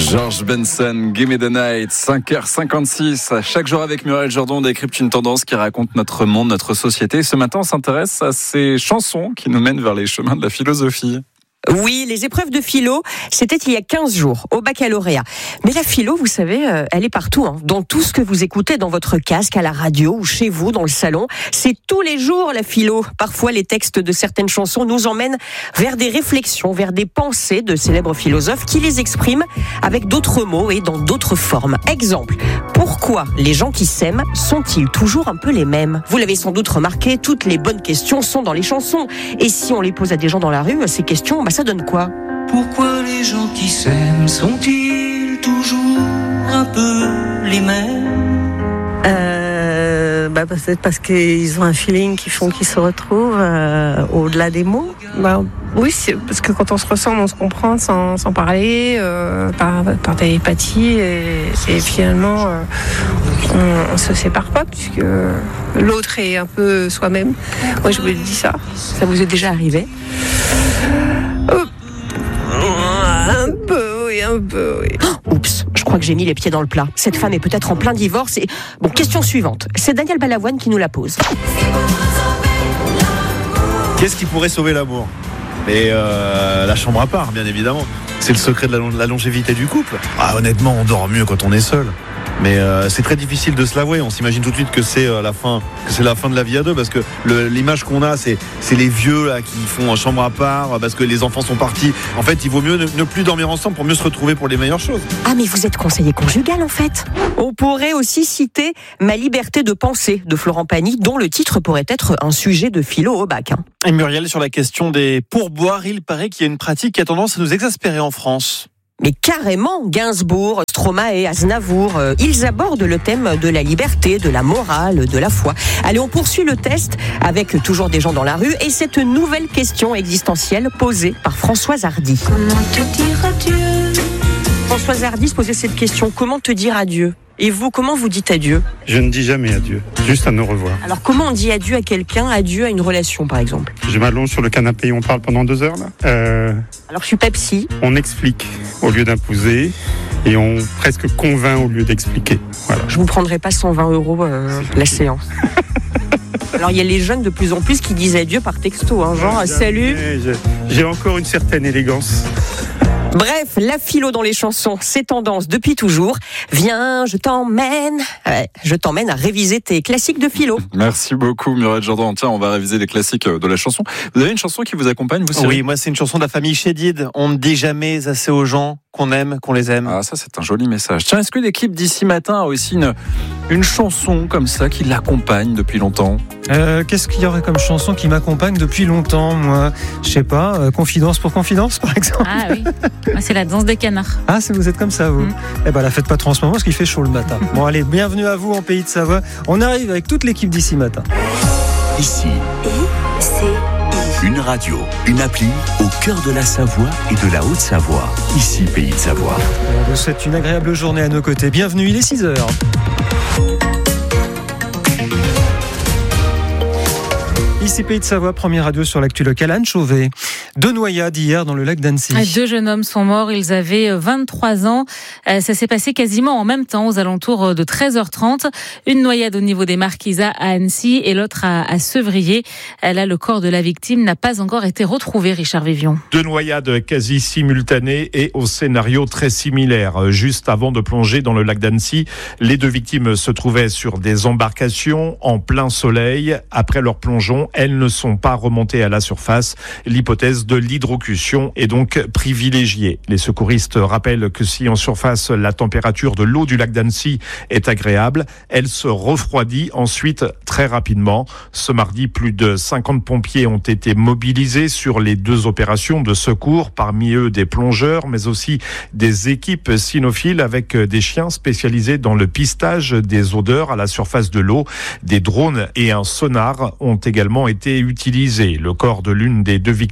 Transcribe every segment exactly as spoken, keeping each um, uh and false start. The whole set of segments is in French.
George Benson, Give Me the Night, cinq heures cinquante-six. Chaque jour avec Muriel Jourdan, on décrypte une tendance qui raconte notre monde, notre société. Ce matin, on s'intéresse à ces chansons qui nous mènent vers les chemins de la philosophie. Oui, les épreuves de philo, c'était il y a quinze jours, au baccalauréat. Mais la philo, vous savez, elle est partout, hein, dans tout ce que vous écoutez dans votre casque, à la radio ou chez vous, dans le salon. C'est tous les jours la philo. Parfois, les textes de certaines chansons nous emmènent vers des réflexions, vers des pensées de célèbres philosophes qui les expriment avec d'autres mots et dans d'autres formes. Exemple, pourquoi les gens qui s'aiment sont-ils toujours un peu les mêmes ? Vous l'avez sans doute remarqué, toutes les bonnes questions sont dans les chansons. Et si on les pose à des gens dans la rue, ces questions, bah, ça donne quoi ? Pourquoi les gens qui s'aiment sont-ils toujours un peu les mêmes ? euh, bah, peut-être parce qu'ils ont un feeling qui font qu'ils se retrouvent euh, au-delà des mots. Bah, oui, c'est parce que quand on se ressemble, on se comprend sans, sans parler, euh, par, par télépathie, et, et finalement, euh, on, on se sépare pas puisque l'autre est un peu soi-même. Moi, je vous dis ça. Ça vous est déjà arrivé ? Un peu, oui, un peu, oui. Oh, oups, je crois que j'ai mis les pieds dans le plat. Cette femme est peut-être en plein divorce et... Bon, question suivante. C'est Daniel Balavoine qui nous la pose. Qu'est-ce qui pourrait sauver l'amour ? Et euh, la chambre à part, bien évidemment. C'est le secret de la, long- de la longévité du couple. Ah, honnêtement, on dort mieux quand on est seul. Mais euh, c'est très difficile de se l'avouer. On s'imagine tout de suite que c'est euh, la fin, que c'est la fin de la vie à deux, parce que le, l'image qu'on a, c'est, c'est les vieux là qui font en chambre à part, parce que les enfants sont partis. En fait, il vaut mieux ne, ne plus dormir ensemble pour mieux se retrouver pour les meilleures choses. Ah, mais vous êtes conseiller conjugal en fait. On pourrait aussi citer Ma liberté de penser de Florent Pagny, dont le titre pourrait être un sujet de philo au bac. Hein. Et Muriel, sur la question des pourboires, il paraît qu'il y a une pratique qui a tendance à nous exaspérer en France. Mais carrément, Gainsbourg, Stromae, Aznavour, euh, ils abordent le thème de la liberté, de la morale, de la foi. Allez, on poursuit le test avec toujours des gens dans la rue et cette nouvelle question existentielle posée par Françoise Hardy. Comment te dire adieu ? Françoise Hardy se posait cette question, comment te dire adieu ? Et vous, comment vous dites adieu ? Je ne dis jamais adieu, juste à nous revoir. Alors comment on dit adieu à quelqu'un, adieu à une relation par exemple ? Je m'allonge sur le canapé et on parle pendant deux heures là. Euh, Alors je suis Pepsi. on explique au lieu d'imposer et on presque convainc au lieu d'expliquer. Voilà. Je vous prendrai pas cent vingt euros euh, la séance. Alors il y a les jeunes de plus en plus qui disent adieu par texto, hein, genre Ouais, salut. J'ai, j'ai encore une certaine élégance. Bref, la philo dans les chansons, c'est tendance depuis toujours. Viens, je t'emmène, ouais, je t'emmène à réviser tes classiques de philo. Merci beaucoup Muriel Jourdan. Tiens, on va réviser les classiques de la chanson. Vous avez une chanson qui vous accompagne, vous Cyril ? Oui, moi c'est une chanson de la famille Chédid. On ne dit jamais assez aux gens qu'on aime, qu'on les aime. Ah, ça c'est un joli message. Tiens, est-ce que l'équipe d'ici matin a aussi une, une chanson comme ça qui l'accompagne depuis longtemps ? Euh, qu'est-ce qu'il y aurait comme chanson qui m'accompagne depuis longtemps, moi ? Je sais pas, euh, Confidence pour Confidence, par exemple. Ah oui, moi, c'est la danse des canards. Ah, c'est, vous êtes comme ça, vous. Mm. Eh ben, la faites pas trop en ce moment, parce qu'il fait chaud le matin. Bon, allez, bienvenue à vous en Pays de Savoie. On arrive avec toute l'équipe d'ici matin. Ici, I, C, I. une radio, une appli au cœur de la Savoie et de la Haute-Savoie. Ici, Pays de Savoie. On vous souhaite une agréable journée à nos côtés. Bienvenue, il est six heures. Ici Pays de Savoie, première radio sur l'actu locale. Anne Chauvet. Deux noyades hier dans le lac d'Annecy. Deux jeunes hommes sont morts, ils avaient vingt-trois ans. Ça s'est passé quasiment en même temps, aux alentours de treize heures trente. Une noyade au niveau des Marquisats à Annecy et l'autre à, à Sevrier. Là, le corps de la victime n'a pas encore été retrouvé, Richard Vivion. Deux noyades quasi simultanées et au scénario très similaire. Juste avant de plonger dans le lac d'Annecy, les deux victimes se trouvaient sur des embarcations en plein soleil. Après leur plongeon, elles ne sont pas remontées à la surface. L'hypothèse de l'hydrocution est donc privilégiée. Les secouristes rappellent que si en surface la température de l'eau du lac d'Annecy est agréable, elle se refroidit ensuite très rapidement. Ce mardi, plus de cinquante pompiers ont été mobilisés sur les deux opérations de secours, parmi eux des plongeurs, mais aussi des équipes cynophiles avec des chiens spécialisés dans le pistage des odeurs à la surface de l'eau. Des drones et un sonar ont également été utilisés. Le corps de l'une des deux victimes est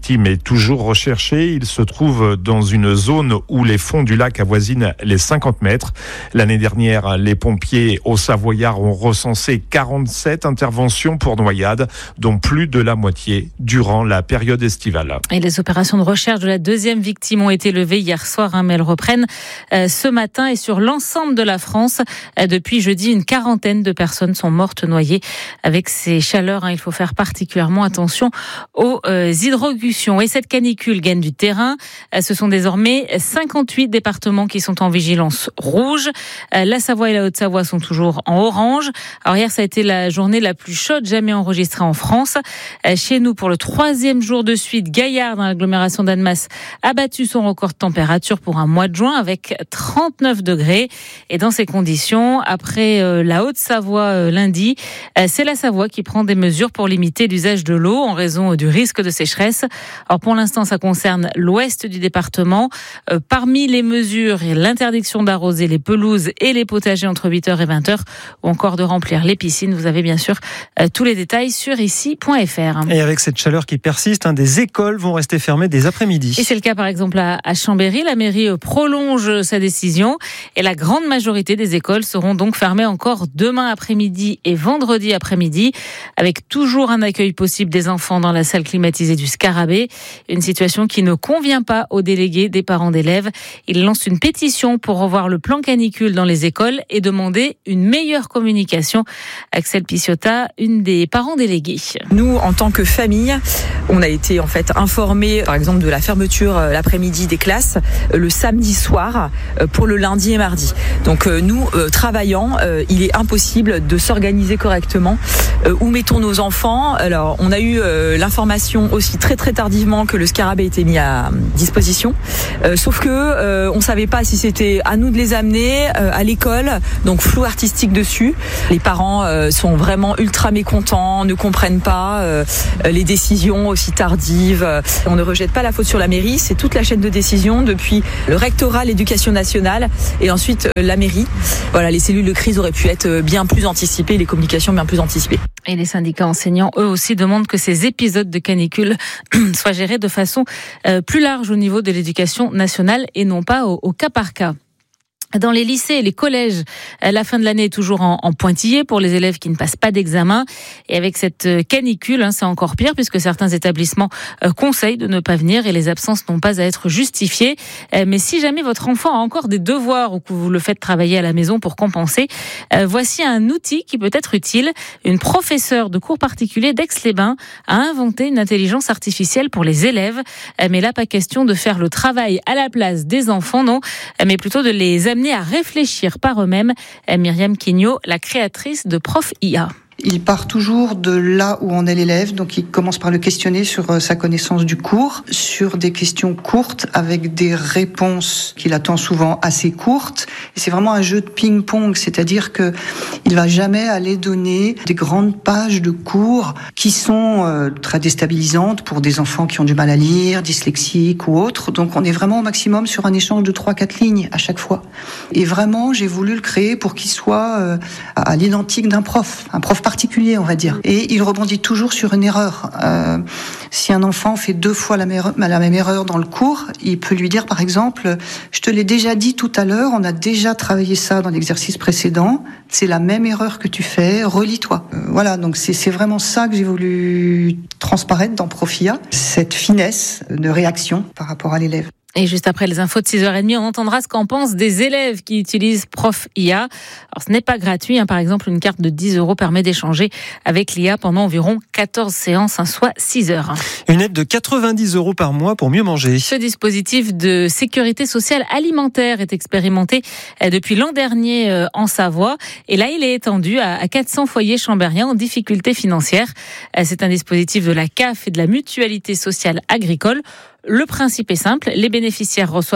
toujours recherché. Il se trouve dans une zone où les fonds du lac avoisinent les cinquante mètres. L'année dernière, les pompiers au Savoyard ont recensé quarante-sept interventions pour noyade, dont plus de la moitié durant la période estivale. Et les opérations de recherche de la deuxième victime ont été levées hier soir, hein, mais elles reprennent euh, ce matin et sur l'ensemble de la France. Euh, depuis jeudi, une quarantaine de personnes sont mortes noyées. Avec ces chaleurs, hein, il faut faire particulièrement attention aux euh, hydrocutions. Et cette canicule gagne du terrain. Euh, ce sont désormais cinquante-huit départements qui sont en vigilance rouge. Euh, la Savoie et la Haute-Savoie sont toujours en orange. Alors hier, ça a été la journée la plus chaude jamais enregistrée en France. Euh, chez nous, pour le troisième jour de suite, Gaillard, dans l'agglomération d'Annemasse, a battu son record de température pour un mois de juin avec trente-neuf degrés. Et dans ces conditions, après euh, la Haute-Savoie euh, lundi, euh, c'est la Savoie qui prend des mesures pour limiter l'usage de l'eau en raison du risque de sécheresse. Alors pour l'instant, ça concerne l'ouest du département. Euh, parmi les mesures, il y a l'interdiction d'arroser les pelouses et les potagers entre huit heures et vingt heures, ou encore de remplir les piscines. Vous avez bien sûr euh, tous les détails sur ici point f r. Et avec cette chaleur qui persiste, hein, des écoles vont rester fermées dès après-midi. Et c'est le cas par exemple à, à Chambéry. La mairie prolonge sa décision et la grande majorité des écoles seront donc fermées encore demain après-midi et vendredi après-midi, avec toujours un accueil possible des enfants dans la salle climatisée du Scarabée. Une situation qui ne convient pas aux délégués des parents d'élèves. Ils lancent une pétition pour revoir le plan canicule dans les écoles et demander une meilleure communication. Axel Piciotta, une des parents délégués. Nous, en tant que famille, on a été en fait informés, par exemple, de la fermeture euh, l'après-midi des classes euh, le samedi soir euh, pour le lundi et mardi. Donc euh, nous, euh, travaillant, euh, il est impossible de s'organiser correctement. Euh, où mettons nos enfants ? Alors, on a eu euh, l'information aussi très très tardivement que le Scarabée était mis à disposition. Euh, sauf que euh, on savait pas si c'était à nous de les amener euh, à l'école, donc flou artistique dessus. Les parents euh, sont vraiment ultra mécontents, ne comprennent pas euh, les décisions aussi tardives. On ne rejette pas la faute sur la mairie, c'est toute la chaîne de décision depuis le rectorat, l'éducation nationale et ensuite euh, la mairie. Voilà, les cellules de crise auraient pu être bien plus anticipées, les communications bien plus anticipées. Et les syndicats enseignants, eux aussi, demandent que ces épisodes de canicule soient gérés de façon euh, plus large au niveau de l'éducation nationale et non pas au, au cas par cas. Dans les lycées et les collèges, la fin de l'année est toujours en, en pointillé pour les élèves qui ne passent pas d'examen. Et avec cette canicule, hein, c'est encore pire puisque certains établissements euh, conseillent de ne pas venir et les absences n'ont pas à être justifiées. Euh, mais si jamais votre enfant a encore des devoirs ou que vous le faites travailler à la maison pour compenser, euh, voici un outil qui peut être utile. Une professeure de cours particuliers d'Aix-les-Bains a inventé une intelligence artificielle pour les élèves. Euh, mais là, pas question de faire le travail à la place des enfants, non, euh, mais plutôt de les amener à réfléchir par eux-mêmes. Myriam Quignot, la créatrice de Prof I A. Il part toujours de là où en est l'élève, donc il commence par le questionner sur sa connaissance du cours, sur des questions courtes avec des réponses qu'il attend souvent assez courtes. Et c'est vraiment un jeu de ping-pong, c'est-à-dire que il va jamais aller donner des grandes pages de cours qui sont euh, très déstabilisantes pour des enfants qui ont du mal à lire, dyslexiques ou autres. Donc on est vraiment au maximum sur un échange de trois quatre lignes à chaque fois. Et vraiment, j'ai voulu le créer pour qu'il soit euh, à l'identique d'un prof, un prof particulier, on va dire. Et il rebondit toujours sur une erreur. Euh, si un enfant fait deux fois la même, la même erreur dans le cours, il peut lui dire, par exemple, je te l'ai déjà dit tout à l'heure, on a déjà travaillé ça dans l'exercice précédent, c'est la même erreur que tu fais, relis-toi. Euh, voilà, donc c'est, c'est vraiment ça que j'ai voulu transparaître dans Prof I A, cette finesse de réaction par rapport à l'élève. Et juste après les infos de six heures trente, on entendra ce qu'en pensent des élèves qui utilisent Prof I A. Alors, ce n'est pas gratuit, hein. Par exemple, une carte de dix euros permet d'échanger avec l'I A pendant environ quatorze séances, hein, soit six heures. Une aide de quatre-vingt-dix euros par mois pour mieux manger. Ce dispositif de sécurité sociale alimentaire est expérimenté depuis l'an dernier en Savoie. Et là, il est étendu à quatre cents foyers chambériens en difficulté financière. C'est un dispositif de la C A F et de la Mutualité sociale agricole. Le principe est simple, les bénéficiaires reçoivent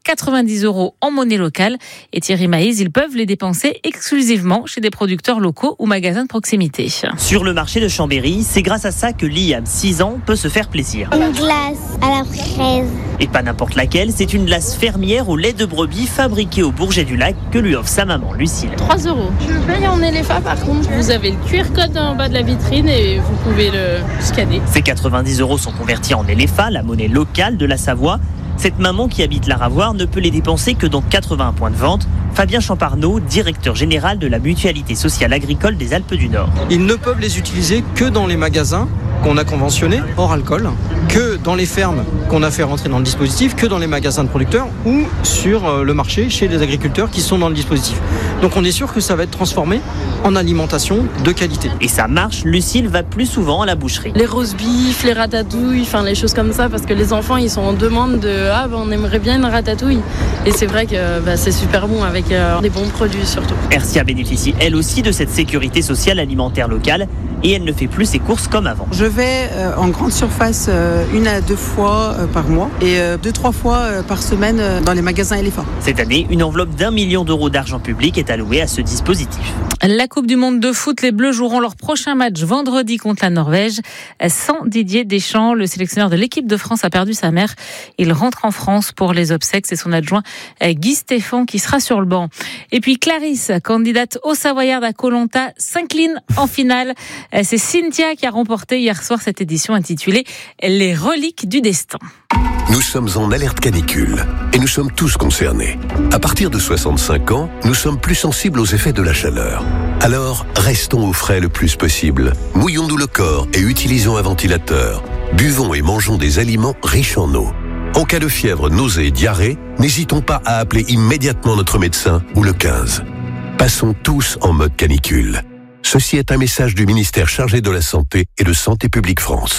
quatre-vingt-dix euros en monnaie locale. Et Thierry Maïs, ils peuvent les dépenser exclusivement chez des producteurs locaux ou magasins de proximité. Sur le marché de Chambéry, c'est grâce à ça que Liam, six ans, peut se faire plaisir. Une glace à la fraise. Et pas n'importe laquelle, c'est une glace fermière au lait de brebis fabriquée au Bourget du Lac que lui offre sa maman Lucille. trois euros. Je paye en éléphant par contre. Vous avez le Q R code en bas de la vitrine et vous pouvez le scanner. Ces quatre-vingt-dix euros sont convertis en L F A, la monnaie locale de la Savoie. Cette maman qui habite la Ravoire ne peut les dépenser que dans quatre-vingts points de vente. Fabien Champarneau, directeur général de la Mutualité sociale agricole des Alpes du Nord. Ils ne peuvent les utiliser que dans les magasins qu'on a conventionnés hors alcool, que dans les fermes qu'on a fait rentrer dans le dispositif, que dans les magasins de producteurs ou sur le marché chez les agriculteurs qui sont dans le dispositif. Donc on est sûr que ça va être transformé en alimentation de qualité. Et ça marche, Lucille va plus souvent à la boucherie. Les roast beef, les ratatouilles, enfin les choses comme ça, parce que les enfants ils sont en demande de ah ben on aimerait bien une ratatouille. Et c'est vrai que bah, c'est super bon avec euh, des bons produits surtout. Ercia bénéficie elle aussi de cette sécurité sociale alimentaire locale et elle ne fait plus ses courses comme avant. Je vais euh, en grande surface euh, une à deux fois euh, par mois et euh, deux trois fois euh, par semaine euh, dans les magasins Éléphant. Cette année, une enveloppe d'un million d'euros d'argent public est allouée à ce dispositif. La Coupe du Monde de foot, les Bleus joueront leur prochain match vendredi contre la Norvège. Sans Didier Deschamps, le sélectionneur de l'équipe de France a perdu sa mère. Il rentre en France pour les obsèques. C'est son adjoint Guy Stéphane qui sera sur le banc. Et puis Clarisse, candidate au Savoyard à Koh-Lanta, s'incline en finale. C'est Cynthia qui a remporté hier soir cette édition intitulée Les reliques du destin. Nous sommes en alerte canicule et nous sommes tous concernés. À partir de soixante-cinq ans, nous sommes plus sensibles aux effets de la chaleur. Alors, restons au frais le plus possible. Mouillons-nous le corps et utilisons un ventilateur. Buvons et mangeons des aliments riches en eau. En cas de fièvre, nausée et diarrhée, n'hésitons pas à appeler immédiatement notre médecin ou le quinze. Passons tous en mode canicule. Ceci est un message du ministère chargé de la Santé et de Santé publique France.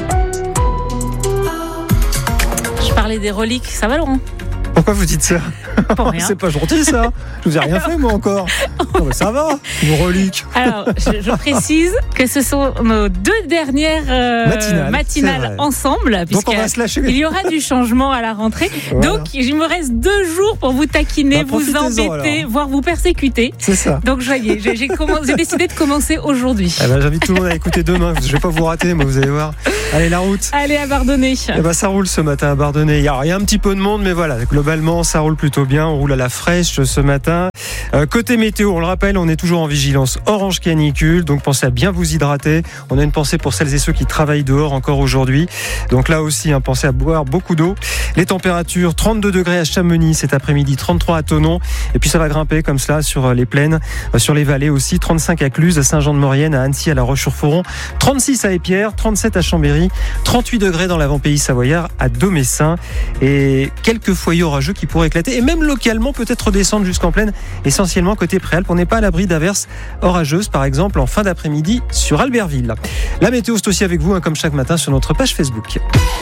Je parlais des reliques, ça va Laurent ? Pourquoi vous dites ça? Pour rien. C'est pas gentil ça. Je vous ai rien fait moi encore. Non, mais ça va, nos reliques. Alors, je, je précise que ce sont nos deux dernières euh, matinales, matinales ensemble. Donc on va se lâcher. Il y aura du changement à la rentrée. Voilà. Donc il me reste deux jours pour vous taquiner, bah, vous embêter, alors. voire vous persécuter. C'est ça. Donc joyeux. J'ai, j'ai, comm- j'ai décidé de commencer aujourd'hui. Eh ben, j'invite tout le monde à écouter demain. Je vais pas vous rater, mais vous allez voir. Allez, la route. Allez, à Bardonnay. Eh ben, ça roule ce matin à Bardonnay. Il y a, il y a un petit peu de monde, mais voilà, globalement, ça roule plutôt bien. On roule à la fraîche ce matin. Euh, côté météo, on le rappelle, on est toujours en vigilance orange canicule. Donc, pensez à bien vous hydrater. On a une pensée pour celles et ceux qui travaillent dehors encore aujourd'hui. Donc là aussi, hein, pensez à boire beaucoup d'eau. Les températures, trente-deux degrés à Chamonix cet après-midi, trente-trois à Thonon. Et puis, ça va grimper comme cela sur les plaines, sur les vallées aussi. trente-cinq à Cluse, à Saint-Jean-de-Maurienne, à Annecy, à La Roche-sur-Foron. trente-six à Épières, trente-sept à Chambéry. trente-huit degrés dans l'avant-pays savoyard à Domessin et quelques foyers orageux qui pourraient éclater et même localement peut-être descendre jusqu'en plaine, essentiellement côté Préalpes. On n'est pas à l'abri d'averses orageuses, par exemple en fin d'après-midi sur Albertville. La météo, c'est aussi avec vous, hein, comme chaque matin sur notre page Facebook.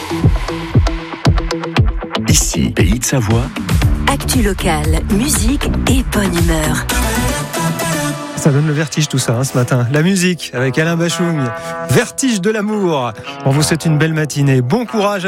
Ici, Pays de Savoie. Actu locale, musique et bonne humeur. Ça donne le vertige tout ça hein, ce matin. La musique avec Alain Bachung. Vertige de l'amour. On vous souhaite une belle matinée. Bon courage.